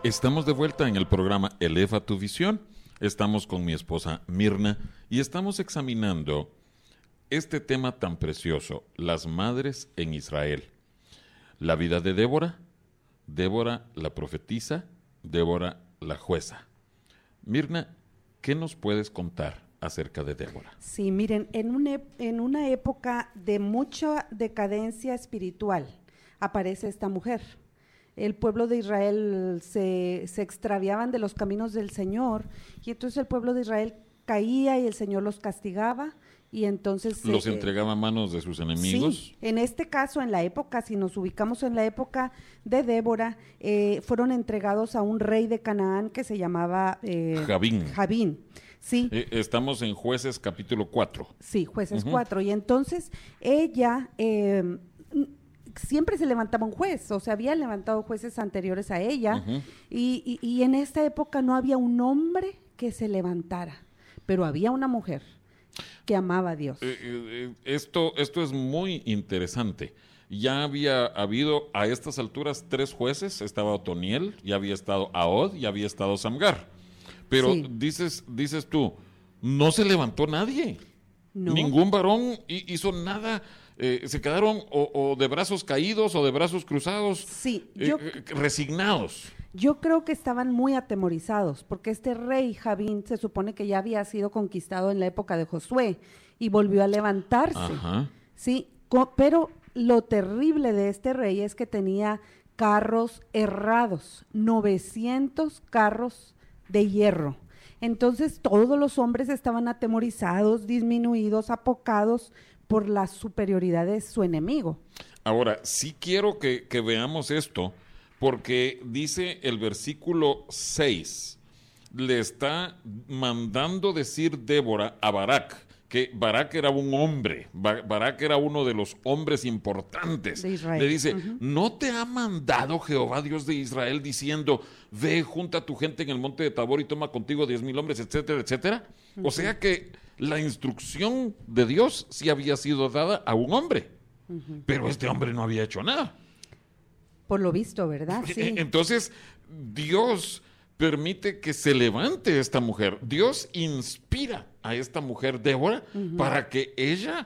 Estamos de vuelta en el programa Eleva tu Visión. Estamos con mi esposa Mirna y estamos examinando este tema tan precioso, las madres en Israel. La vida de Débora, Débora la profetisa, Débora la jueza. Mirna, ¿qué nos puedes contar acerca de Débora? Sí, miren, en una época de mucha decadencia espiritual aparece esta mujer. El pueblo de Israel se extraviaban de los caminos del Señor y entonces el pueblo de Israel caía y el Señor los castigaba y entonces… ¿Los entregaba a manos de sus enemigos? Sí, en este caso, en la época, si nos ubicamos en la época de Débora, fueron entregados a un rey de Canaán que se llamaba… Javín. Sí. Estamos en Jueces capítulo 4. Sí, Jueces 4. Y entonces ella… siempre se levantaba un juez, o sea, habían levantado jueces anteriores a ella, y en esta época no había un hombre que se levantara, pero había una mujer que amaba a Dios. Esto es muy interesante. Ya había habido a estas alturas 3 jueces, estaba Otoniel, ya había estado Ahod, ya había estado Samgar, pero sí. dices tú, no se levantó nadie, no. Ningún varón hizo nada. Se quedaron o de brazos caídos o de brazos cruzados, sí, resignados. Yo creo que estaban muy atemorizados, porque este rey Javín se supone que ya había sido conquistado en la época de Josué y volvió a levantarse. Ajá. Sí, pero lo terrible de este rey es que tenía carros errados, 900 carros de hierro. Entonces todos los hombres estaban atemorizados, disminuidos, apocados por la superioridad de su enemigo. Ahora, sí quiero que veamos esto, porque dice el versículo 6, le está mandando decir Débora a Barak, que Barak era un hombre, Barak era uno de los hombres importantes. De Israel. Le dice, ¿no te ha mandado Jehová Dios de Israel diciendo, ve, junta a tu gente en el monte de Tabor y toma contigo 10,000 hombres, etcétera, etcétera? O sea que la instrucción de Dios sí había sido dada a un hombre, pero este hombre no había hecho nada. Por lo visto, ¿verdad? Sí. Entonces, Dios permite que se levante esta mujer. Dios inspira a esta mujer, Débora, para que ella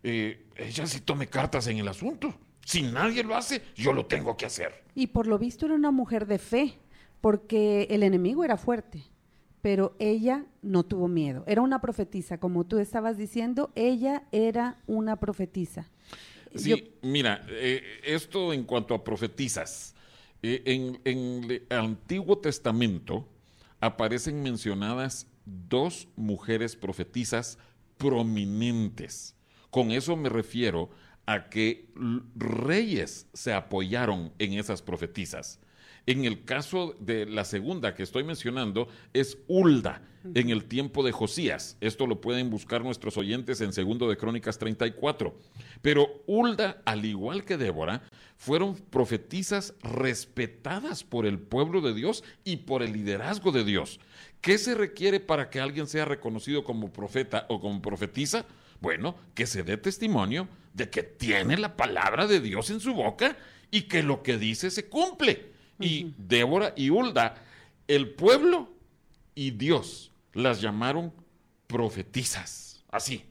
sí tome cartas en el asunto. Si nadie lo hace, yo lo tengo que hacer. Y por lo visto era una mujer de fe, porque el enemigo era fuerte, pero ella no tuvo miedo. Era una profetisa, como tú estabas diciendo, ella era una profetisa. Sí, mira, esto en cuanto a profetisas. En el Antiguo Testamento aparecen mencionadas 2 mujeres profetisas prominentes. Con eso me refiero a que reyes se apoyaron en esas profetisas. En el caso de la segunda que estoy mencionando es Hulda, en el tiempo de Josías. Esto lo pueden buscar nuestros oyentes en 2 de Crónicas 34. Pero Hulda, al igual que Débora, fueron profetisas respetadas por el pueblo de Dios y por el liderazgo de Dios. ¿Qué se requiere para que alguien sea reconocido como profeta o como profetisa? Bueno, que se dé testimonio de que tiene la palabra de Dios en su boca y que lo que dice se cumple. Y Débora y Hulda, el pueblo y Dios las llamaron profetisas. Así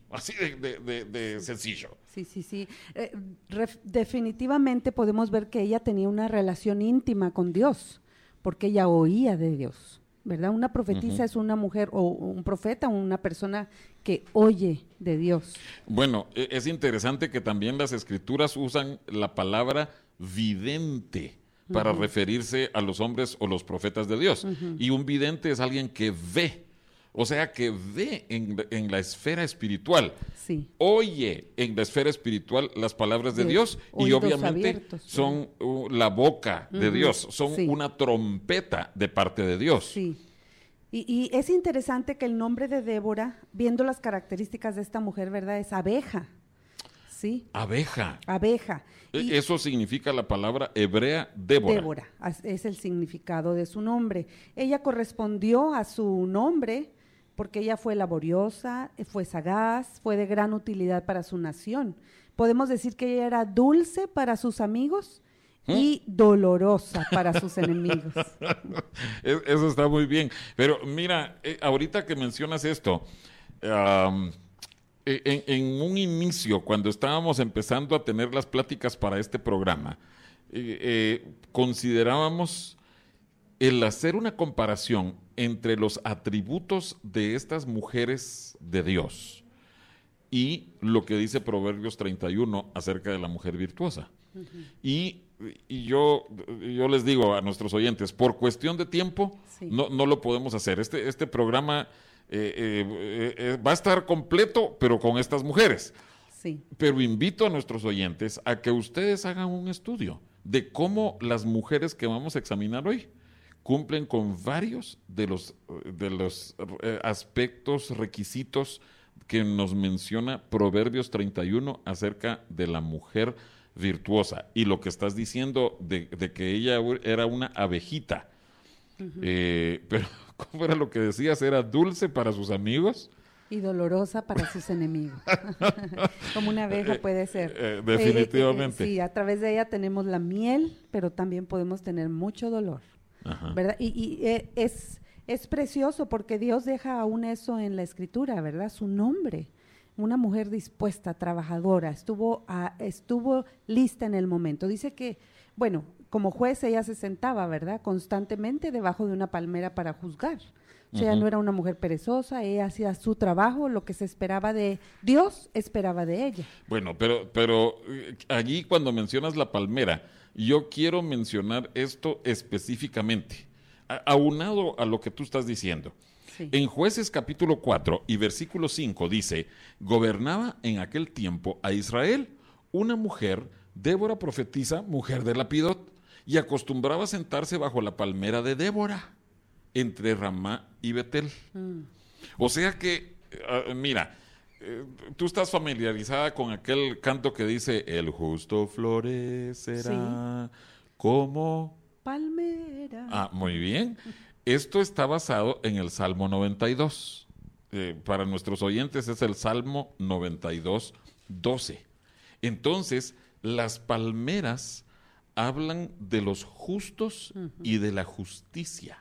de sencillo. Sí. Definitivamente podemos ver que ella tenía una relación íntima con Dios, porque ella oía de Dios, ¿verdad? Una profetisa es una mujer o un profeta, una persona que oye de Dios. Bueno, es interesante que también las escrituras usan la palabra vidente para referirse a los hombres o los profetas de Dios. Y un vidente es alguien que ve, o sea, que ve en la esfera espiritual. Sí. Oye en la esfera espiritual las palabras de Dios y obviamente abiertos, son la boca de Dios, son una trompeta de parte de Dios. Sí. Y es interesante que el nombre de Débora, viendo las características de esta mujer, ¿verdad? Es abeja. Sí. Abeja. Y eso significa la palabra hebrea Débora. Débora, es el significado de su nombre. Ella correspondió a su nombre porque ella fue laboriosa, fue sagaz, fue de gran utilidad para su nación. Podemos decir que ella era dulce para sus amigos y dolorosa para sus enemigos. Eso está muy bien. Pero mira, ahorita que mencionas esto, en un inicio, cuando estábamos empezando a tener las pláticas para este programa, considerábamos el hacer una comparación entre los atributos de estas mujeres de Dios y lo que dice Proverbios 31 acerca de la mujer virtuosa. Uh-huh. Y yo les digo a nuestros oyentes, por cuestión de tiempo, sí, no lo podemos hacer. Este programa va a estar completo, pero con estas mujeres. Sí. Pero invito a nuestros oyentes a que ustedes hagan un estudio de cómo las mujeres que vamos a examinar hoy cumplen con varios de los aspectos, requisitos que nos menciona Proverbios 31 acerca de la mujer virtuosa. Y lo que estás diciendo de que ella era una abejita, uh-huh, pero ¿cómo era lo que decías? ¿Era dulce para sus amigos? Y dolorosa para sus enemigos. Como una abeja puede ser. Definitivamente. Sí, a través de ella tenemos la miel, pero también podemos tener mucho dolor. Ajá. ¿Verdad? Y es precioso porque Dios deja aún eso en la Escritura, ¿verdad? Su nombre. Una mujer dispuesta, trabajadora, estuvo lista en el momento. Dice que, bueno, como juez ella se sentaba, ¿verdad? Constantemente debajo de una palmera para juzgar. O sea, uh-huh, no era una mujer perezosa, ella hacía su trabajo, lo que se esperaba de Dios, esperaba de ella. Bueno, pero allí cuando mencionas la palmera, yo quiero mencionar esto específicamente, aunado a lo que tú estás diciendo. Sí. En Jueces capítulo 4 y versículo 5 dice, gobernaba en aquel tiempo a Israel una mujer, Débora profetisa, mujer de Lapidot, y acostumbraba sentarse bajo la palmera de Débora, entre Ramá y Betel. O sea que, mira, tú estás familiarizada con aquel canto que dice, el justo florecerá, sí, como palmera. Ah, muy bien. Esto está basado en el Salmo 92. Para nuestros oyentes es el Salmo 92, 12. Entonces, las palmeras hablan de los justos, uh-huh, y de la justicia.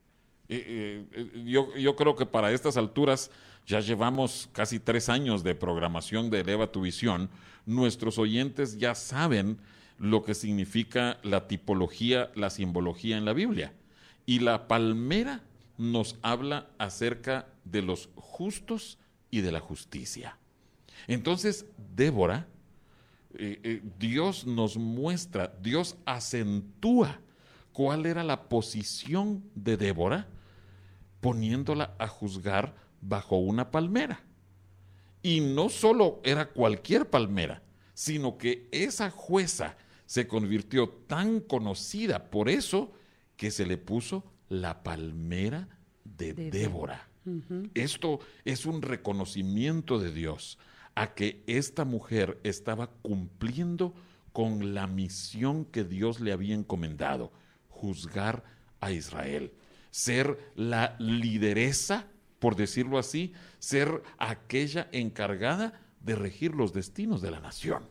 Yo creo que para estas alturas ya llevamos casi 3 años de programación de Eleva tu Visión. Nuestros oyentes ya saben lo que significa la tipología, la simbología en la Biblia. Y la palmera nos habla acerca de los justos y de la justicia. Entonces, Débora, Dios nos muestra, Dios acentúa cuál era la posición de Débora, poniéndola a juzgar bajo una palmera. Y no solo era cualquier palmera, sino que esa jueza se convirtió tan conocida por eso que se le puso la palmera de Débora. Uh-huh. Esto es un reconocimiento de Dios a que esta mujer estaba cumpliendo con la misión que Dios le había encomendado, juzgar a Israel, ser la lideresa, por decirlo así, ser aquella encargada de regir los destinos de la nación.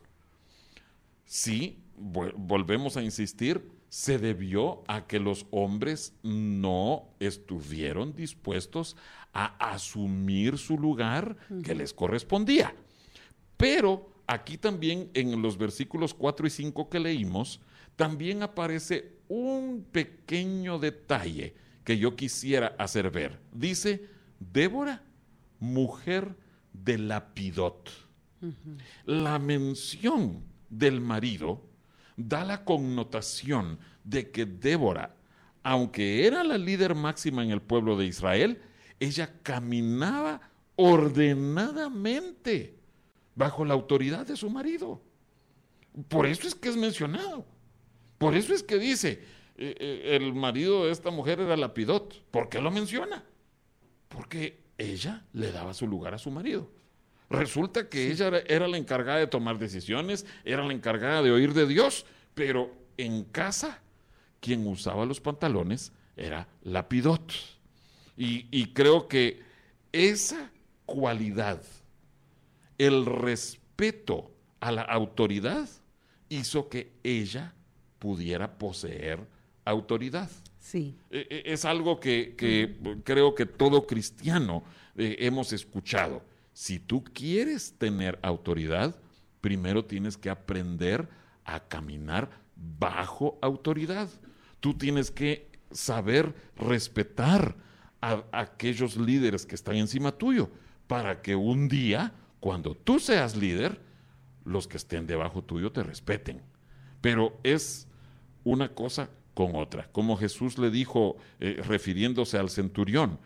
Sí, volvemos a insistir, se debió a que los hombres no estuvieron dispuestos a asumir su lugar, uh-huh, que les correspondía. Pero aquí también en los versículos 4 y 5 que leímos, también aparece un pequeño detalle que yo quisiera hacer ver. Dice, Débora, mujer de Lapidot. Uh-huh. La mención del marido da la connotación de que Débora, aunque era la líder máxima en el pueblo de Israel, ella caminaba ordenadamente bajo la autoridad de su marido. Por eso es que es mencionado. Por eso es que dice, el marido de esta mujer era Lapidot. ¿Por qué lo menciona? Porque ella le daba su lugar a su marido. Resulta que sí, ella era la encargada de tomar decisiones, era la encargada de oír de Dios, pero en casa quien usaba los pantalones era Lapidot. Y creo que esa cualidad, el respeto a la autoridad, hizo que ella pudiera poseer autoridad. Sí. Es algo que creo que todo cristiano hemos escuchado. Si tú quieres tener autoridad, primero tienes que aprender a caminar bajo autoridad. Tú tienes que saber respetar a aquellos líderes que están encima tuyo, para que un día, cuando tú seas líder, los que estén debajo tuyo te respeten. Pero es una cosa con otra. Como Jesús le dijo, refiriéndose al centurión,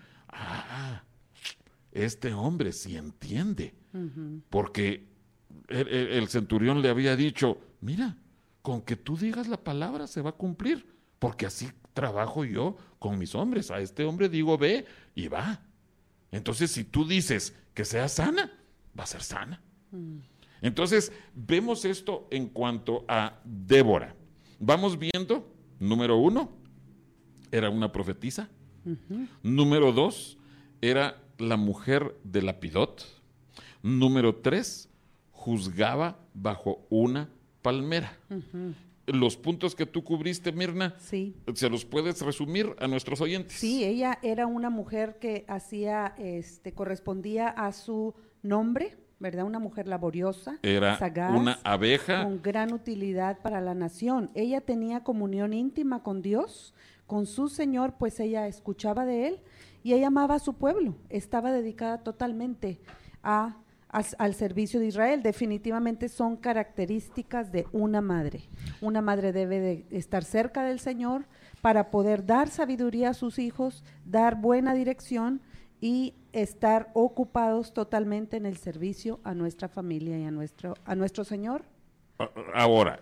este hombre sí entiende, porque el centurión le había dicho, mira, con que tú digas la palabra se va a cumplir, porque así trabajo yo con mis hombres. A este hombre digo, ve, y va. Entonces, si tú dices que sea sana, va a ser sana. Entonces, vemos esto en cuanto a Débora. Vamos viendo, número 1, era una profetisa. Número 2, era la mujer de Lapidot. Número 3, juzgaba bajo una palmera. Los puntos que tú cubriste, Mirna, sí, ¿se los puedes resumir a nuestros oyentes? Sí, ella era una mujer que hacía, correspondía a su nombre, ¿verdad? Una mujer laboriosa, era sagaz, una abeja con gran utilidad para la nación. Ella tenía comunión íntima con Dios, con su Señor, pues ella escuchaba de Él y ella amaba a su pueblo. Estaba dedicada totalmente al servicio de Israel. Definitivamente son características de una madre. Una madre debe de estar cerca del Señor para poder dar sabiduría a sus hijos, dar buena dirección y estar ocupados totalmente en el servicio a nuestra familia y a nuestro Señor. Ahora,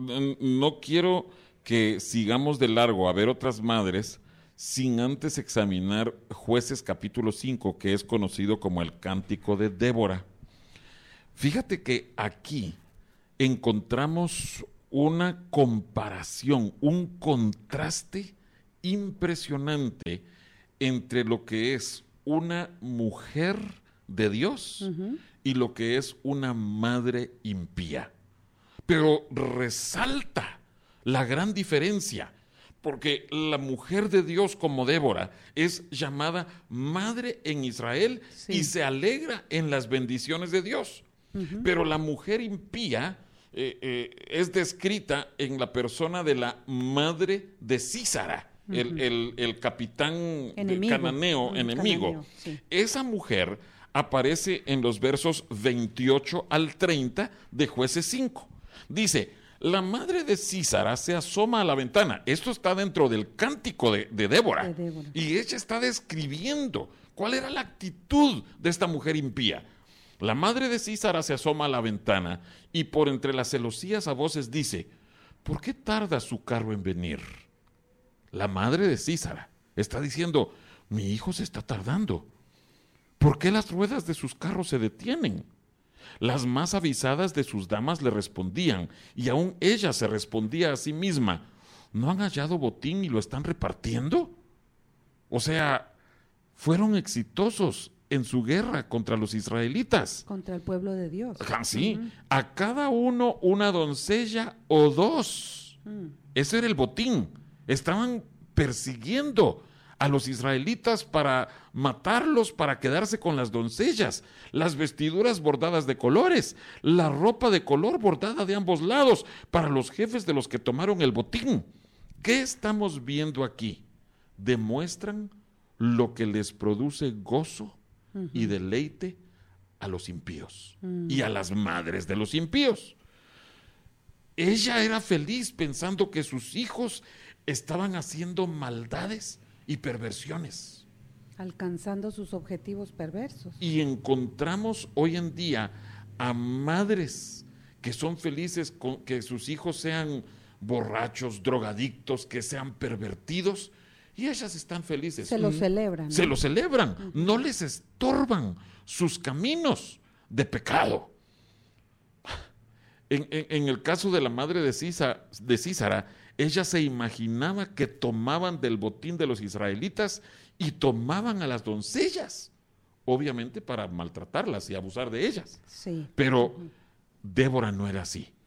no quiero que sigamos de largo a ver otras madres sin antes examinar Jueces capítulo 5, que es conocido como el Cántico de Débora. Fíjate que aquí encontramos una comparación, un contraste impresionante entre lo que es una mujer de Dios y lo que es una madre impía. Pero resalta la gran diferencia, porque la mujer de Dios como Débora es llamada madre en Israel, sí, y se alegra en las bendiciones de Dios. Pero la mujer impía es descrita en la persona de la madre de Sísara, el capitán cananeo, enemigo. Sí. Esa mujer aparece en los versos 28 al 30 de Jueces 5. Dice, la madre de Sísara se asoma a la ventana. Esto está dentro del cántico de Débora. Y ella está describiendo cuál era la actitud de esta mujer impía. La madre de Sísara se asoma a la ventana y por entre las celosías a voces dice, ¿por qué tarda su carro en venir? La madre de Sísara está diciendo, mi hijo se está tardando. ¿Por qué las ruedas de sus carros se detienen? Las más avisadas de sus damas le respondían, y aún ella se respondía a sí misma, ¿no han hallado botín y lo están repartiendo? O sea, fueron exitosos en su guerra contra los israelitas. Contra el pueblo de Dios. Sí, a cada uno una doncella o dos. Ese era el botín. Estaban persiguiendo a los israelitas para matarlos, para quedarse con las doncellas, las vestiduras bordadas de colores, la ropa de color bordada de ambos lados, para los jefes de los que tomaron el botín. ¿Qué estamos viendo aquí? Demuestran lo que les produce gozo y deleite a los impíos y a las madres de los impíos. Ella era feliz pensando que sus hijos estaban haciendo maldades y perversiones, alcanzando sus objetivos perversos. Y encontramos hoy en día a madres que son felices con que sus hijos sean borrachos, drogadictos, que sean pervertidos, y ellas están felices. Se lo celebran, ¿no? Se lo celebran, no les estorban sus caminos de pecado. En el caso de la madre de Sísara, ella se imaginaba que tomaban del botín de los israelitas y tomaban a las doncellas, obviamente para maltratarlas y abusar de ellas. Sí. Pero Débora no era así.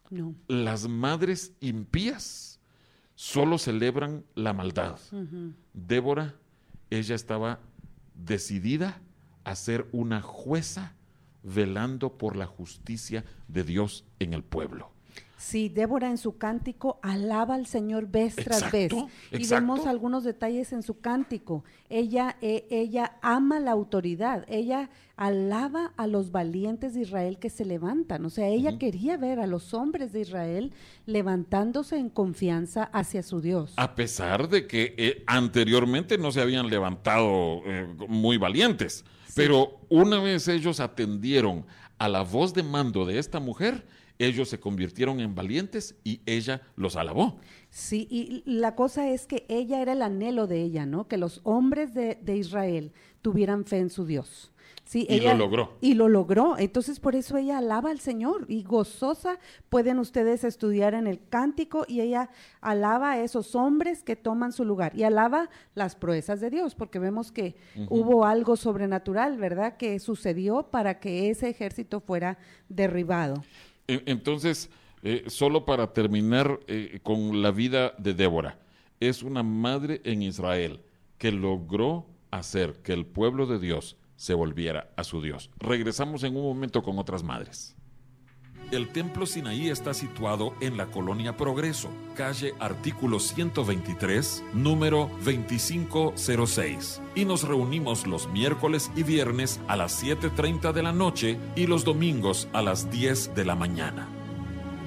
No. Las madres impías solo celebran la maldad. Débora, ella estaba decidida a ser una jueza velando por la justicia de Dios en el pueblo. Sí, Débora en su cántico alaba al Señor vez tras vez. Y vemos algunos detalles en su cántico. Ella ama la autoridad, ella alaba a los valientes de Israel que se levantan. O sea, ella quería ver a los hombres de Israel levantándose en confianza hacia su Dios. A pesar de que anteriormente no se habían levantado muy valientes. Sí. Pero una vez ellos atendieron a la voz de mando de esta mujer, ellos se convirtieron en valientes y ella los alabó. Sí, y la cosa es que ella era el anhelo de ella, ¿no? Que los hombres de Israel tuvieran fe en su Dios. Sí, ella, lo logró. Y lo logró. Entonces, por eso ella alaba al Señor. Y gozosa pueden ustedes estudiar en el cántico, y ella alaba a esos hombres que toman su lugar. Y alaba las proezas de Dios, porque vemos que hubo algo sobrenatural, ¿verdad?, que sucedió para que ese ejército fuera derribado. Entonces, solo para terminar con la vida de Débora, es una madre en Israel que logró hacer que el pueblo de Dios se volviera a su Dios. Regresamos en un momento con otras madres. El Templo Sinaí está situado en la Colonia Progreso, calle Artículo 123, número 2506. Y nos reunimos los miércoles y viernes a las 7:30 de la noche y los domingos a las 10 de la mañana.